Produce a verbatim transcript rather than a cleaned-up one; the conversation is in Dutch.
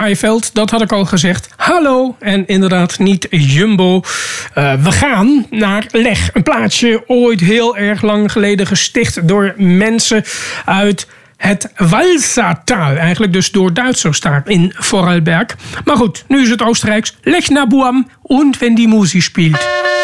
Eifeld, dat had ik al gezegd. Hallo, en inderdaad niet Jumbo. Uh, we gaan naar Leg, een plaatsje ooit heel erg lang geleden gesticht door mensen uit het Walsertal, eigenlijk dus door Duitsers daar in Vorarlberg. Maar goed, nu is het Oostenrijks. Leg naar Boam und wenn die Musi spielt.